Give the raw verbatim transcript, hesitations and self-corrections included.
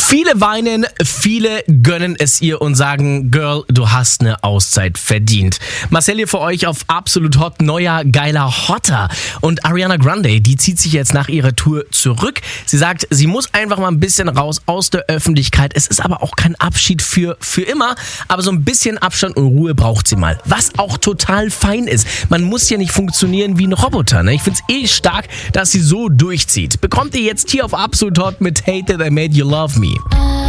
Viele weinen, viele gönnen es ihr und sagen, Girl, du hast eine Auszeit verdient. Marcel hier für euch auf Absolut Hot, neuer, geiler Hotter. Und Ariana Grande, die zieht sich jetzt nach ihrer Tour zurück. Sie sagt, sie muss einfach mal ein bisschen raus aus der Öffentlichkeit. Es ist aber auch kein Abschied für, für immer, aber so ein bisschen Abstand und Ruhe braucht sie mal. Was auch total fein ist. Man muss ja nicht funktionieren wie ein Roboter. Ne? Ich find's eh stark, dass sie so durchzieht. Bekommt ihr jetzt hier auf Absolut Hot mit Hate That I Made You Love Me.